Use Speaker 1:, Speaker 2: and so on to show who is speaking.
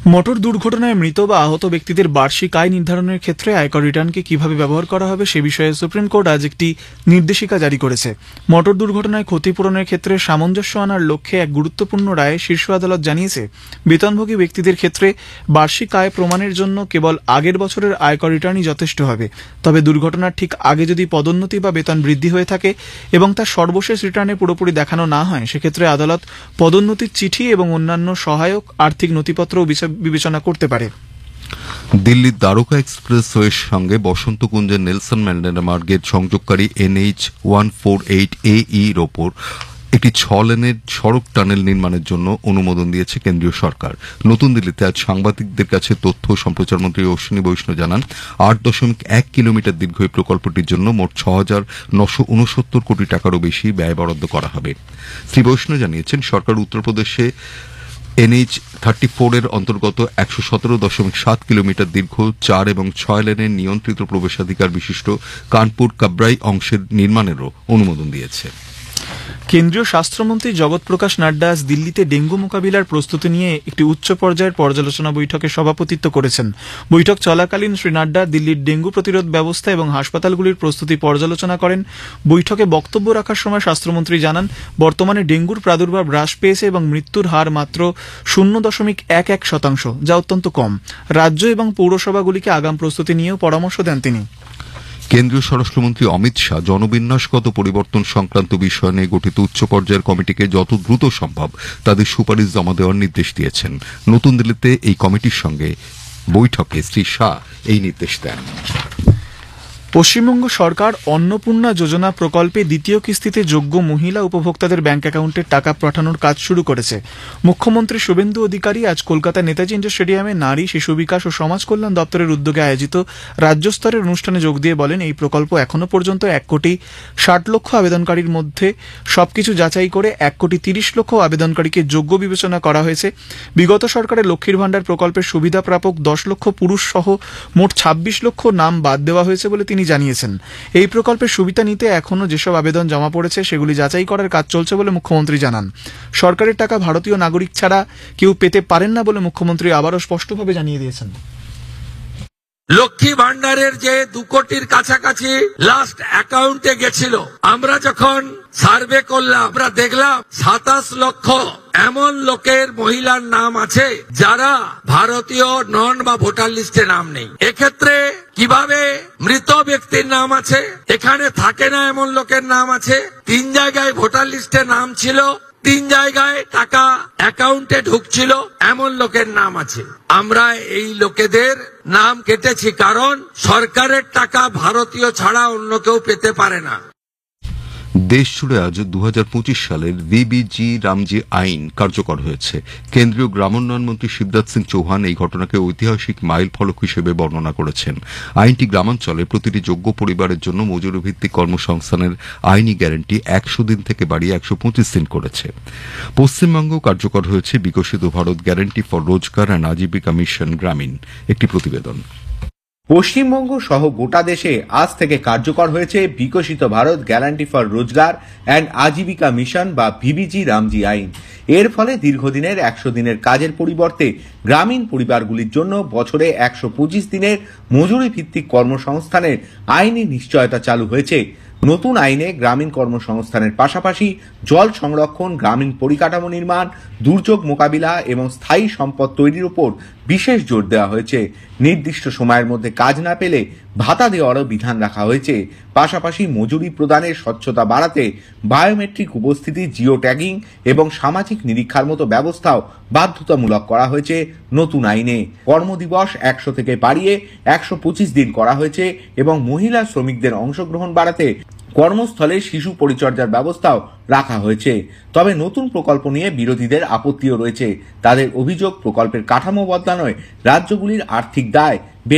Speaker 1: Motor দুর্ঘটনায় মৃত বা আহত ব্যক্তিদের বার্ষিক আয় নির্ধারণের ক্ষেত্রে আয়কর রিটার্নকে কিভাবে ব্যবহার করা হবে সে বিষয়ে সুপ্রিম কোর্ট আজ একটি নির্দেশিকা জারি করেছে। মোটর দুর্ঘটনায় ক্ষতিপূরণের ক্ষেত্রে সামঞ্জস্য আনার লক্ষ্যে এক গুরুত্বপূর্ণ রায়ে শীর্ষ আদালত জানিয়েছে, বেতনভোগী ব্যক্তিদের ক্ষেত্রে বার্ষিক আয় প্রমাণের জন্য কেবল আগের বছরের আয়কর রিটার্নই যথেষ্ট হবে। তবে দুর্ঘটনার ঠিক আগে যদি পদোন্নতি বা বেতন বৃদ্ধি হয়ে থাকে এবং তার সর্বশেষ রিটার্নে পুরোপুরি দেখানো না হয়, সেক্ষেত্রে আদালত পদোন্নতির চিঠি এবং অন্যান্য সহায়ক আর্থিক নথিপত্র বিবেচনা করতে পারে।
Speaker 2: দিল্লির দ্বারকা এক্সপ্রেসওয়ের সঙ্গে বসন্তকুঞ্জের নেলসন ম্যান্ডেলা মার্গের সংযোগকারী NH 148AE এর ওপর একটি 6 লেনের সড়ক টানেল নির্মাণের জন্য অনুমোদন দিয়েছে কেন্দ্রীয় সরকার। নতুন দিল্লিতে আজ সাংবাদিকদের কাছে তথ্য ও সম্প্রচার মন্ত্রী অশ্বিনী বৈষ্ণব জানান, 8.1 কিলোমিটার দীর্ঘ এই প্রকল্পটির জন্য মোট 6,969 কোটি টাকারও বেশি ব্যয় বরাদ্দ করা হবে। শ্রী বৈষ্ণব জানিয়েছেন, সরকার উত্তরপ্রদেশে NH 34 এর অন্তর্গত 117.7 কিলোমিটার দীর্ঘ 4 এবং 6 লেনের নিয়ন্ত্রিত প্রবেশাধিকার বিশিষ্ট কানপুর কাবরাই অংশের নির্মাণেরও অনুমোদন দিয়েছে।
Speaker 1: কেন্দ্রীয় স্বাস্থ্যমন্ত্রী জগৎ প্রকাশ নাড্ডা আজ দিল্লিতে ডেঙ্গু মোকাবিলার প্রস্তুতি নিয়ে একটি উচ্চ পর্যায়ের পর্যালোচনা বৈঠকে সভাপতিত্ব করেছেন। বৈঠক চলাকালীন শ্রী নাড্ডা দিল্লির ডেঙ্গু প্রতিরোধ ব্যবস্থা এবং হাসপাতালগুলির প্রস্তুতি পর্যালোচনা করেন। বৈঠকে বক্তব্য রাখার সময় স্বাস্থ্যমন্ত্রী জানান, বর্তমানে ডেঙ্গুর প্রাদুর্ভাব হ্রাস পেয়েছে এবং মৃত্যুর হার মাত্র 0.11%, যা অত্যন্ত কম। রাজ্য এবং পৌরসভাগুলিকে আগাম প্রস্তুতি নিয়েও পরামর্শ দেন তিনি।
Speaker 2: কেন্দ্রীয় স্বরাষ্ট্রমন্ত্রী অমিত শাহ জনবিন্যাসগত পরিবর্তন সংক্রান্ত বিষয় নিয়ে গঠিত উচ্চ পর্যায়ের কমিটিকে যত দ্রুত সম্ভব তাদের সুপারিশ জমা দেওয়ার নির্দেশ দিয়েছেন। নতুন দিল্লিতে এই কমিটির সঙ্গে বৈঠকে শ্রী শাহ এই নির্দেশ দেন।
Speaker 1: পশ্চিমবঙ্গ সরকার অন্নপূর্ণা যোজনা প্রকল্পে দ্বিতীয় কিস্তিতে যোগ্য মহিলা উপভোক্তাদের ব্যাংক অ্যাকাউন্টে টাকা পাঠানোর কাজ শুরু করেছে। মুখ্যমন্ত্রী শুভেন্দু অধিকারী আজ কলকাতার নেতাজি ইন্ডোর স্টেডিয়ামে নারী, শিশু বিকাশ ও সমাজ কল্যাণ দপ্তরের উদ্যোগে আয়োজিত রাজ্যস্তরের অনুষ্ঠানে যোগ দিয়ে বলেন, এই প্রকল্প এখনো পর্যন্ত 1,60,00,000 আবেদনকারীর মধ্যে সবকিছু যাচাই করে 1,30,00,000 আবেদনকারীকে যোগ্য বিবেচনা করা হয়েছে। বিগত সরকারের লক্ষ্মীর ভাণ্ডার প্রকল্পের সুবিধা প্রাপক 10 লক্ষ পুরুষ সহ মোট 26 লক্ষ নাম বাদ দেওয়া হয়েছে বলে তিনি জানিয়েছেন। এই প্রকল্পের সুবিধা নিতে এখনো যেসব আবেদন জমা পড়েছে সেগুলি যাচাই করার কাজ চলছে বলে মুখ্যমন্ত্রী জানান। সরকারের টাকা ভারতীয় নাগরিক ছাড়া কেউ পেতে পারেন না বলে মুখ্যমন্ত্রী আবারও স্পষ্টভাবে জানিয়ে দিয়েছেন।
Speaker 3: লক্ষ্মী ভান্ডারের যে 2 কোটির কাছাকাছি লাস্ট অ্যাকাউন্টে গেছিল, আমরা যখন সার্ভে করলাম আমরা দেখলাম 27 লক্ষ এমন লোকের মহিলার নাম আছে যারা ভারতীয় নন বা ভোটার লিস্টে নাম নেই। এক্ষেত্রে কিভাবে মৃত ব্যক্তির নাম আছে, এখানে থাকে না এমন লোকের নাম আছে, 3 জায়গায় ভোটার লিস্টে নাম ছিল, 3 জায়গায় টাকা অ্যাকাউন্টে ঢুকছিল, এমন লোকের নাম আছে। আমরা এই লোকেদের নাম কেটেছি, কারণ সরকারের টাকা ভারতীয় ছাড়া অন্য কেউ পেতে পারে না।
Speaker 2: দেশ জুড়ে আজ 2025 সালের ভিবিজি রামজি আইন কার্যকর হয়েছে। কেন্দ্রীয় গ্রামোন্নয়ন মন্ত্রী শিবরাজ সিং চৌহান এই ঘটনাকে ঐতিহাসিক মাইল ফলক হিসেবে বর্ণনা করেছেন। আইনটি গ্রামাঞ্চলে প্রতিটি যোগ্য পরিবারের জন্য মজুরি ভিত্তিক কর্মসংস্থানের আইনি গ্যারান্টি 100 দিন থেকে বাড়িয়ে 125 দিন করেছে। পশ্চিমবঙ্গেও কার্যকর হয়েছে বিকশিত ভারত গ্যারান্টি ফর রোজগার অ্যান্ড আজীবিকা মিশন গ্রামীণ। একটি প্রতিবেদন।
Speaker 4: পশ্চিমবঙ্গ সহ গোটা দেশে আজ থেকে কার্যকর হয়েছে বিকশিত ভারত গ্যারান্টি ফর রোজগার অ্যান্ড আজীবিকা মিশন বা ভিবিজি রামজি আইন। এর ফলে দীর্ঘদিনের 100 দিনের কাজের পরিবর্তে গ্রামীণ পরিবারগুলির জন্য বছরে 125 দিনের মজুরি ভিত্তিক কর্মসংস্থানের আইনি নিশ্চয়তা চালু হয়েছে। নতুন আইনে গ্রামীণ কর্মসংস্থানের পাশাপাশি জল সংরক্ষণ, গ্রামীণ পরিকাঠামো নির্মাণ, দুর্যোগ মোকাবিলা এবং স্থায়ী সম্পদ তৈরির উপর বিশেষ জোর দেওয়া হয়েছে। নির্দিষ্ট সময়ের মধ্যে কাজ না পেলে ভাতা দেওয়ারও বিধান রাখা হয়েছে। পাশাপাশি মজুরি প্রদানের স্বচ্ছতা বাড়াতে বায়োমেট্রিক উপস্থিতি, জিও ট্যাগিং এবং সামাজিক নিরীক্ষার মতো ব্যবস্থাও বাধ্যতামূলক করা হয়েছে নতুন আইনে। কর্মদিবস 100 থেকে বাড়িয়ে 125 দিন করা হয়েছে এবং মহিলা শ্রমিকদের অংশগ্রহণ বাড়াতে কর্মস্থলে শিশু পরিচর্যার ব্যবস্থাও রাখা হয়েছে। তবে নতুন প্রকল্প নিয়ে বিরোধীদের আপত্তিও রয়েছে। তাদের অভিযোগ, প্রকল্পের কাঠামো বদলানোয় রাজ্যগুলির আর্থিক দায়